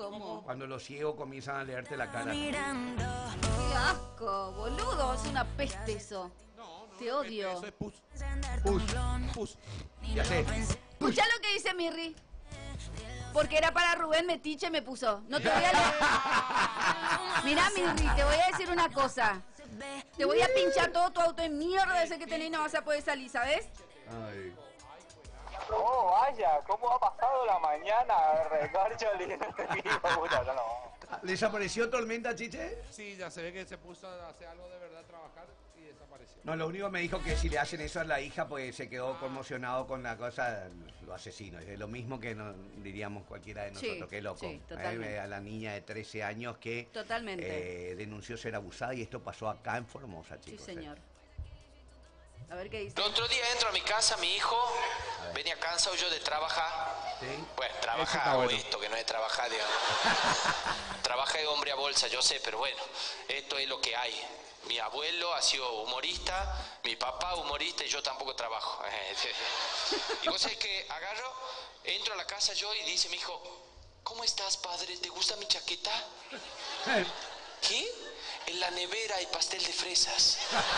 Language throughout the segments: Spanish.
¿Cómo? Cuando los ciegos comienzan a leerte la cara. Qué asco, boludo. Es una peste eso. No, no. Te odio. Eso es pus. Pus. Ya sé. Escuchá lo que dice Mirri. Porque era para Rubén Metiche, me puso. No te voy a leer. Mirá, Mirri, te voy a decir una cosa. Te voy a pinchar todo tu auto en mierda ese que tenés y no vas a poder salir, ¿sabes? Ay. Oh, vaya, ¿cómo ha pasado la mañana? Recorcholi. ¿Desapareció Tormenta, Chiche? Sí, ya se ve que se puso a hacer algo de verdad, trabajar y desapareció. No, lo único me dijo que si le hacen eso a la hija, pues se quedó conmocionado con la cosa, lo asesino. Es lo mismo que diríamos cualquiera de nosotros, Sí, qué loco. sí, totalmente. A la niña de 13 años que Totalmente. denunció ser abusada y esto pasó acá en Formosa, Sí, chicos. señor. A ver qué dice. El otro día entro a mi casa, mi hijo venía cansado yo de trabajar. ¿Sí? Bueno, Eso trabajar está o bueno. esto, que no es trabajar, digamos. Trabaja de hombre a bolsa, yo sé, pero bueno, esto es lo que hay. Mi abuelo ha sido humorista, mi papá humorista y yo tampoco trabajo. Y vos sabés que agarro, entro a la casa yo y dice mi hijo, ¿cómo estás, padre? ¿Te gusta mi chaqueta? ¿Qué? En la nevera hay pastel de fresas.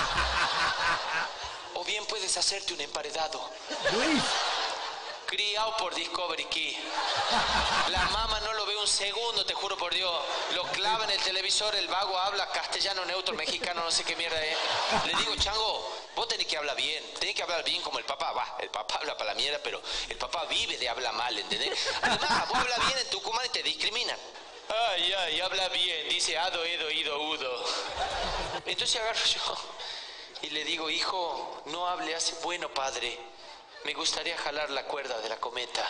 O bien puedes hacerte un emparedado. Luis. Criado por Discovery Key. La mamá no lo ve un segundo, te juro por Dios. Lo clava en el televisor, el vago habla castellano neutro, mexicano, no sé qué mierda es. Le digo, chango, vos tenés que hablar bien. Tenés que hablar bien como el papá. Va, el papá habla para la mierda, pero el papá vive de hablar mal, ¿entendés? Además, vos hablas bien en Tucumán y te discriminan. Ay, habla bien, dice ado, edo, ido, udo. Entonces agarro yo y le digo, hijo, no hable así. Bueno, padre, me gustaría jalar la cuerda de la cometa.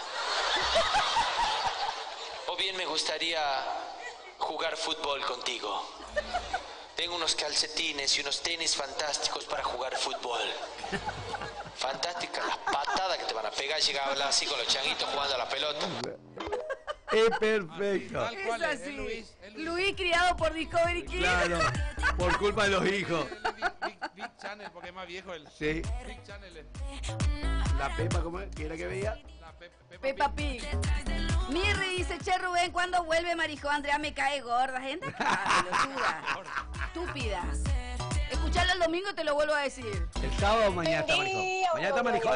O bien me gustaría jugar fútbol contigo. Tengo unos calcetines y unos tenis fantásticos para jugar fútbol. Fantásticas las patadas que te van a pegar. Llega a hablar así con los changuitos jugando a la pelota. Es perfecto. Tal Es cual así. es Luis. Luis criado por Discovery Kids. Claro, por culpa de los hijos. Big Channel, porque es más viejo el Sí. Big Channel. La Pepa, ¿cómo es? ¿Quién era que veía? La Peppa Pig. Mirri dice, che Rubén, ¿cuándo vuelve Marijó? Andrea me cae gorda. Gente acá, pelotuda. Estúpida. Escucharlo el domingo y te lo vuelvo a decir. El sábado mañana está Marijón. Mañana está Marijón.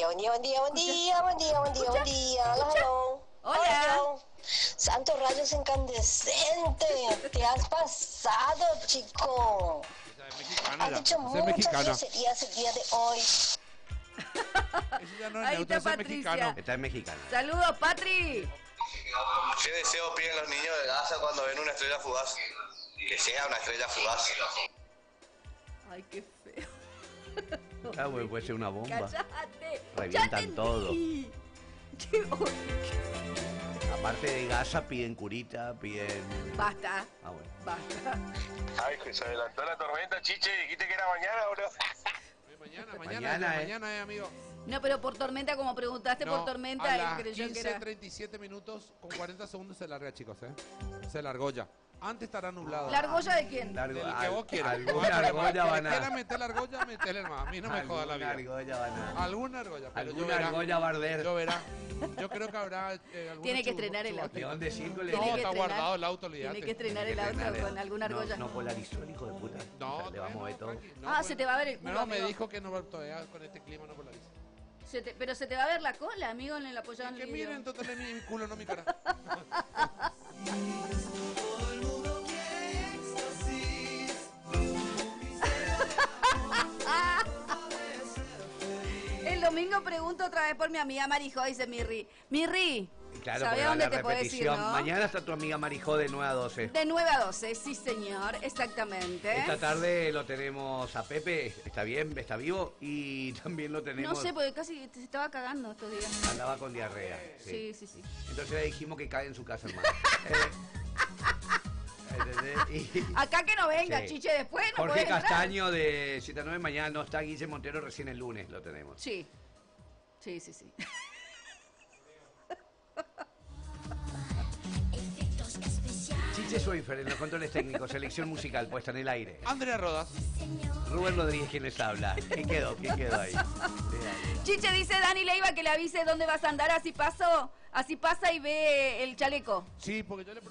Buen día. Hello. Hola. Hello. Santo rayos incandescente. Te has pasado, chico. Esa es mexicana Has ya. hecho Esa es muchas mexicana. groserías el día de hoy. Ese ya no es Ahí neutro, está ese es Patricia. mexicano. Está en mexicana. Saludos, Patri. ¿Qué deseo piden los niños de Gaza cuando ven una estrella fugaz? Que sea una estrella fugaz. Ay, qué feo. Ah, bueno, puede ser una bomba. Cállate. Revientan Ya todo. entendí. Qué Aparte de Gaza, piden curita, piden... Basta, Ah, bueno. basta. Ay, que se adelantó la tormenta, chiche. Dijiste que era mañana, bro. Mañana, amigo. No, pero por tormenta, como preguntaste No, por tormenta, a él las creyó que era... 15:37 minutos con 40 segundos se larga, chicos, Se largó ya. Antes estará nublado. ¿La argolla de quién? Largo, Del que vos quieras. alguna argolla van ¿Quieres a... meter la argolla? Metele nomás. A mí no me joda la vida. Alguna argolla van a... Alguna argolla, pero yo Alguna verá. argolla va a arder. Yo verá. Yo creo que habrá alguna Tiene que estrenar el auto. León de circo le Tiene No, que está estrenar- guardado el auto, olvídate. Tiene que estrenar el auto con alguna argolla. No polarizó el hijo de puta. No, Le vamos a ver todo. tranqui, no, Ah, pues, se te va a ver el culo, No, me amigo. dijo que no todavía con este clima no polariza. Pero se te va a ver la cola, amigo, en el apoyado en Que el video. miren, total mi culo, no mi cara. El domingo pregunto otra vez por mi amiga Marijó, dice Mirri. Mirri, Claro, ¿sabés porque va dónde la te podés ir, repetición. no? Mañana está tu amiga Marijó de 9 a 12. De 9 a 12, sí señor, exactamente. Esta tarde lo tenemos a Pepe, está bien, está vivo, y también lo tenemos... No sé, porque casi se estaba cagando estos días. Andaba con diarrea. Sí, sí, sí. Entonces le dijimos que cae en su casa, hermano. ¿Entendés? Y- Acá que no venga, Sí. Chiche, después no Jorge podés entrar. Castaño de 7 a 9 mañana no está, Guille Montero recién el lunes lo tenemos. Sí, sí, sí, sí. Chiche, Chiche Schweifer en los controles técnicos, selección musical puesta en el aire. Andrea Rodas. Rubén Rodríguez quien les habla. ¿Qué quedó ahí? Chiche dice Dani Leiva que le avise dónde vas a andar, así pasa y ve el chaleco. Sí, porque yo le